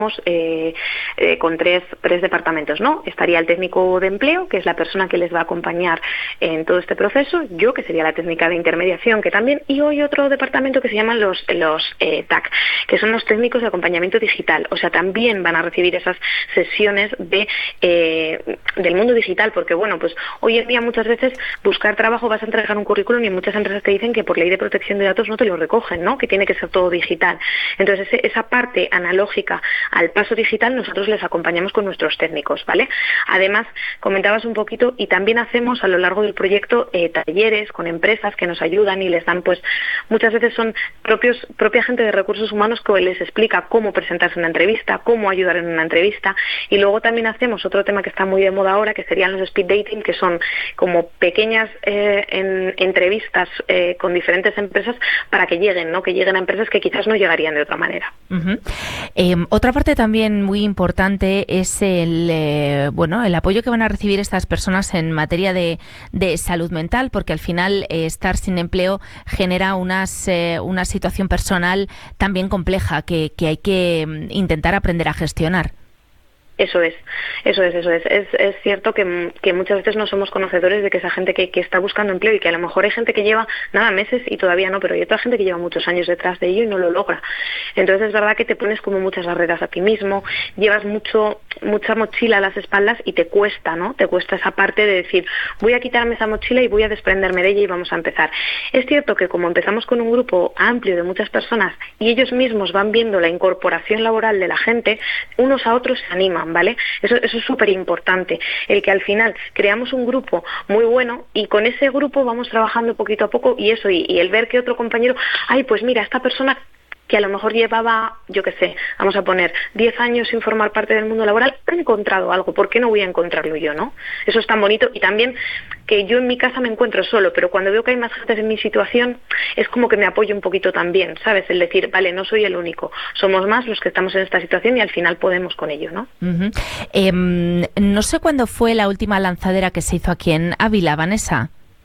con tres departamentos, ¿no? Estaría el técnico de empleo, que es la persona que les va a acompañar en todo este proceso, yo, que sería la técnica de intermediación, que también, y hoy otro departamento que se llaman los TAC, que son los técnicos de acompañamiento digital. O sea, también van a recibir esas sesiones del mundo digital, porque bueno, pues hoy en día muchas veces buscar trabajo, vas a entregar un currículum y muchas empresas te dicen que por ley de protección de datos no te lo recogen, ¿no? Que tiene que ser todo digital. Entonces, esa parte analógica al paso digital nosotros les acompañamos con nuestros técnicos, ¿vale? Además, comentabas un poquito, y también hacemos a lo largo del proyecto talleres con empresas que nos ayudan y les dan, pues muchas veces son propia gente de recursos humanos que les explica cómo presentarse en una entrevista, cómo ayudar en una entrevista, y luego también hacemos otro tema que está muy de moda ahora, que serían los speed dating, que son como pequeñas entrevistas con diferentes empresas para que lleguen, ¿no? Que lleguen a empresas que quizás no llegarían de otra manera. Otra parte también muy importante es el apoyo que van a recibir estas personas en materia de salud mental, porque al final estar sin empleo genera una situación personal también compleja que hay que intentar aprender a gestionar. Eso es. Es cierto que muchas veces no somos conocedores de que esa gente que está buscando empleo, y que a lo mejor hay gente que lleva meses y todavía no, pero hay otra gente que lleva muchos años detrás de ello y no lo logra. Entonces es verdad que te pones como muchas barreras a ti mismo, llevas mucha mochila a las espaldas y te cuesta, ¿no? Te cuesta esa parte de decir, voy a quitarme esa mochila y voy a desprenderme de ella y vamos a empezar. Es cierto que como empezamos con un grupo amplio de muchas personas y ellos mismos van viendo la incorporación laboral de la gente, unos a otros se animan, ¿vale? Eso es súper importante, el que al final creamos un grupo muy bueno y con ese grupo vamos trabajando poquito a poco, y el ver que otro compañero, pues mira, esta persona que a lo mejor llevaba, yo qué sé, vamos a poner 10 años sin formar parte del mundo laboral, ha encontrado algo, ¿por qué no voy a encontrarlo yo, no? Eso es tan bonito. Y también que yo en mi casa me encuentro solo, pero cuando veo que hay más gente en mi situación, es como que me apoyo un poquito también, ¿sabes? El decir, vale, no soy el único, somos más los que estamos en esta situación y al final podemos con ello, ¿no? No sé cuándo fue la última lanzadera que se hizo aquí en Ávila, Vanessa.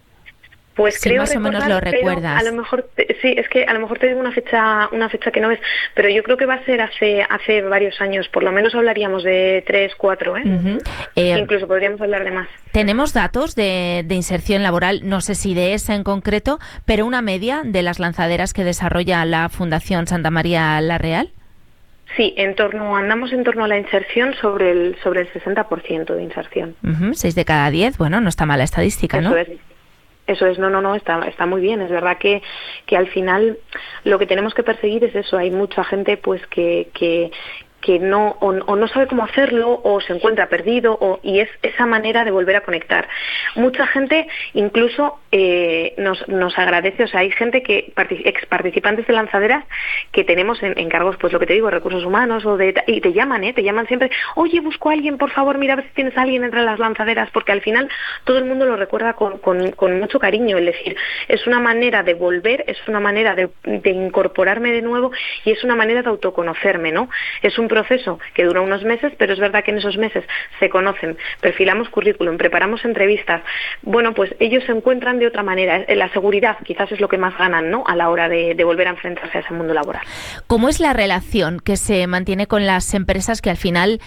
Pues sí, creo más o menos lo recuerdas. A lo mejor sí, es que a lo mejor te digo una fecha que no es, pero yo creo que va a ser hace varios años, por lo menos hablaríamos de 3, 4, incluso podríamos hablar de más. Tenemos datos de inserción laboral, no sé si de esa en concreto, pero una media de las lanzaderas que desarrolla la Fundación Santa María la Real. Sí, andamos en torno a la inserción sobre el 60% de inserción. 6 de cada 10, bueno, no está mala estadística, ¿no? Eso es, no, está muy bien. Es verdad que al final lo que tenemos que perseguir es eso. Hay mucha gente pues que no o no sabe cómo hacerlo, o se encuentra perdido, y es esa manera de volver a conectar. Mucha gente incluso nos agradece, o sea, hay gente ex participantes de lanzaderas que tenemos en cargos, pues lo que te digo, recursos humanos, y te llaman siempre, oye, busco a alguien, por favor, mira a ver si tienes a alguien entre las lanzaderas, porque al final todo el mundo lo recuerda con mucho cariño. Es decir, es una manera de volver, es una manera de incorporarme de nuevo, y es una manera de autoconocerme, ¿no? Es un proceso que dura unos meses, pero es verdad que en esos meses se conocen, perfilamos currículum, preparamos entrevistas. Bueno, pues ellos se encuentran de otra manera. La seguridad quizás es lo que más ganan, ¿no?, a la hora de volver a enfrentarse a ese mundo laboral. ¿Cómo es la relación que se mantiene con las empresas que al final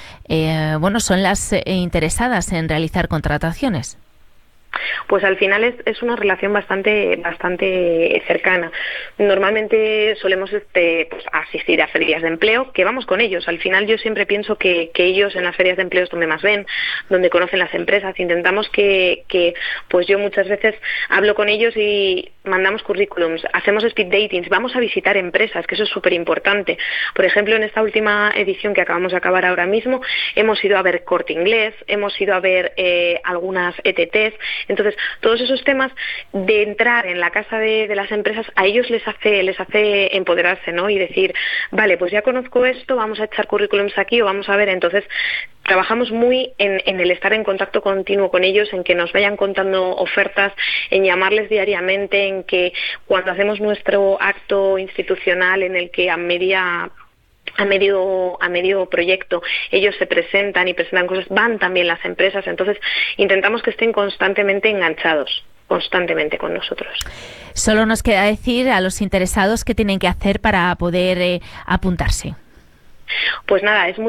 son las interesadas en realizar contrataciones? Pues al final es una relación bastante cercana. Normalmente solemos asistir a ferias de empleo, que vamos con ellos. Al final yo siempre pienso que ellos en las ferias de empleo es donde más ven, donde conocen las empresas. Intentamos que pues yo muchas veces hablo con ellos y mandamos currículums, hacemos speed datings, vamos a visitar empresas, que eso es súper importante. Por ejemplo, en esta última edición que acabamos de acabar ahora mismo, hemos ido a ver Corte Inglés, hemos ido a ver algunas ETTs. Entonces, todos esos temas de entrar en la casa de las empresas, a ellos les hace empoderarse, ¿no? Y decir, vale, pues ya conozco esto, vamos a echar currículums aquí, o vamos a ver. Entonces, trabajamos muy en el estar en contacto continuo con ellos, en que nos vayan contando ofertas, en llamarles diariamente, en que cuando hacemos nuestro acto institucional en el que a medio proyecto ellos se presentan y presentan cosas, van también las empresas. Entonces intentamos que estén constantemente enganchados, constantemente con nosotros. Solo nos queda decir a los interesados qué tienen que hacer para poder apuntarse. Pues nada, es muy